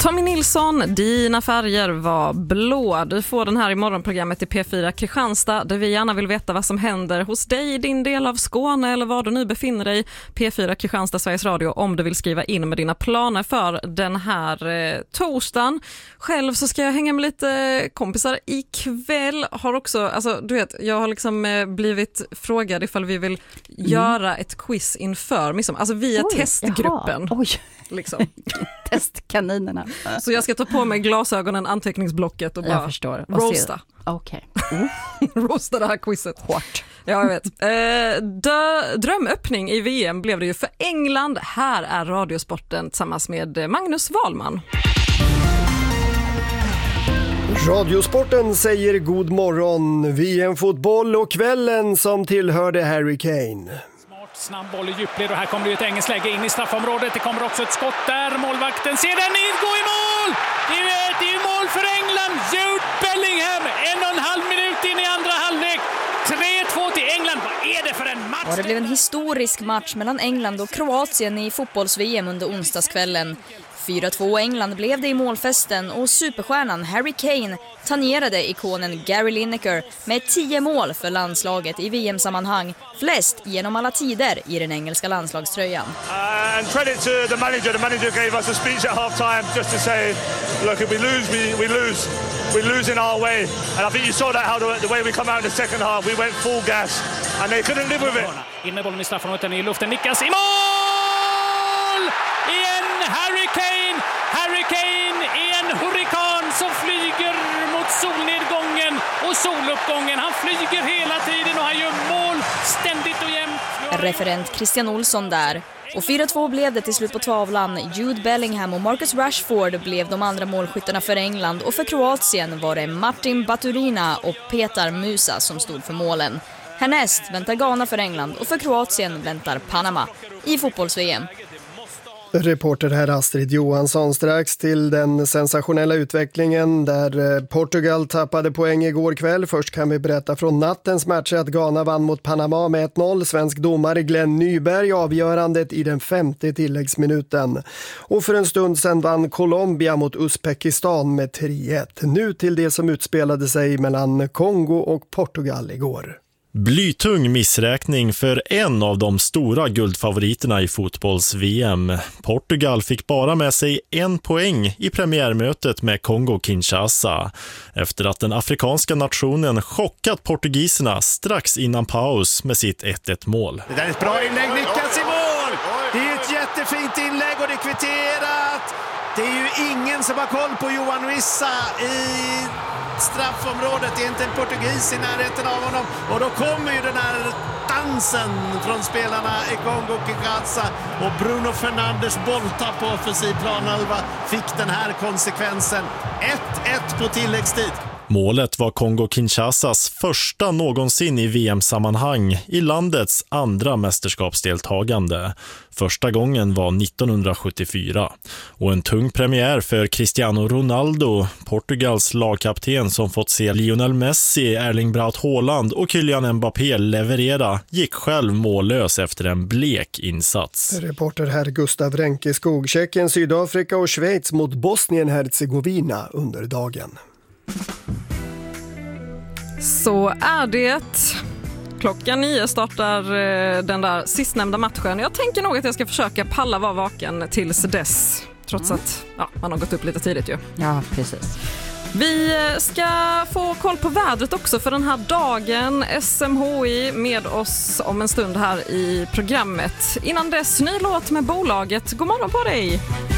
Tommy Nilsson, dina färger var blå. Du får den här i morgonprogrammet i P4 Kristianstad, där vi gärna vill veta vad som händer hos dig i din del av Skåne eller var du nu befinner dig. P4 Kristianstad, Sveriges Radio, om du vill skriva in med dina planer för den här torsdagen. Själv så ska jag hänga med lite kompisar ikväll. Har också, alltså du vet, jag har liksom blivit frågad ifall vi vill göra ett quiz inför midsommar. Alltså vi är testgruppen. Oj. Liksom. Testkaninerna. Så jag ska ta på mig glasögonen, anteckningsblocket och bara roasta. Okej. Roasta det här quizet. Hårt. Ja, jag vet. Drömöppning i VM blev det ju för England. Här är Radiosporten tillsammans med Magnus Wahlman. Radiosporten säger god morgon. VM-fotboll och kvällen som tillhörde Harry Kane. Snabb boll i djupled och här kommer det ett engelskt läge in i straffområdet. Det kommer också ett skott där. Målvakten ser den in, gå i mål! Det är mål för England. Jude Bellingham, 1,5 minut in i andra halvlek. 3-2 till England. Vad är det för en match? Och det blev en historisk match mellan England och Kroatien i fotbolls-VM under onsdagskvällen. 4-2 England blev det i målfesten och superstjärnan Harry Kane tangerade ikonen Gary Lineker med 10 mål för landslaget i VM-sammanhang, flest genom alla tider i den engelska landslagströjan. And credit to the manager gave us a speech at half time just to say, look, if we lose, we lose in our way. And I think you saw that how the way we come out in the second half, we went full gas and they couldn't live with it. In med bollen i straffområdet, i luften, nickas i mål! Igen Harry Kane! Harry Kane är en hurrikan som flyger mot solnedgången och soluppgången. Han flyger hela tiden och han gör mål ständigt och jämt. Referent Christian Olsson där. Och 4-2 blev det till slut på tavlan. Jude Bellingham och Marcus Rashford blev de andra målskyttarna för England. Och för Kroatien var det Martin Baturina och Petar Musa som stod för målen. Härnäst väntar Ghana för England och för Kroatien väntar Panama i fotbolls-VM. Reporter här Astrid Johansson. Strax till den sensationella utvecklingen där Portugal tappade poäng igår kväll. Först kan vi berätta från nattens match att Ghana vann mot Panama med 1-0. Svensk domare Glenn Nyberg avgörandet i den 5:e tilläggsminuten. Och för en stund sedan vann Colombia mot Uzbekistan med 3-1. Nu till det som utspelade sig mellan Kongo och Portugal igår. Blytung missräkning för en av de stora guldfavoriterna i fotbolls-VM. Portugal fick bara med sig 1 poäng i premiärmötet med Kongo-Kinshasa efter att den afrikanska nationen chockat portugiserna strax innan paus med sitt 1-1-mål. Det där är ett bra inlägg, lyckas i mål! Det är ett jättefint inlägg och det är kvitterat! Det är ju ingen som har koll på Johan Wissa i straffområdet. Det är inte en portugis i närheten av honom. Och då kommer ju den här dansen från spelarna i Kongo-Kinshasa. Och Bruno Fernandes bolltapp på offensiv planhalva fick den här konsekvensen. 1-1 på tilläggstid. Målet var Kongo-Kinshasas första någonsin i VM-sammanhang i landets andra mästerskapsdeltagande. Första gången var 1974. Och en tung premiär för Cristiano Ronaldo, Portugals lagkapten som fått se Lionel Messi, Erling Braut Haaland och Kylian Mbappé leverera, gick själv mållös efter en blek insats. Reporter här Gustav Ränkeskog. Tjeckien, Sydafrika och Schweiz mot Bosnien-Hercegovina under dagen. Så är det. Klockan 9 startar den där sistnämnda matchen. Jag tänker nog att jag ska försöka palla vara vaken tills dess. Trots att man har gått upp lite tidigt ju. Ja, precis. Vi ska få koll på vädret också för den här dagen. SMHI med oss om en stund här i programmet. Innan dess, ny låt med bolaget. God morgon på dig!